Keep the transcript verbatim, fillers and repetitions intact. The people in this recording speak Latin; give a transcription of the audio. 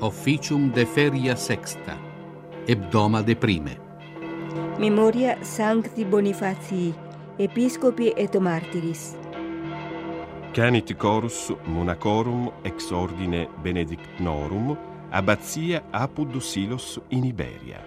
Officium de feria sexta, hebdoma de prime. Memoria Sancti Bonifatii, Episcopi et Martyris. Canit chorus monacorum ex ordine benedictnorum, abbazia Apud Silos in Iberia.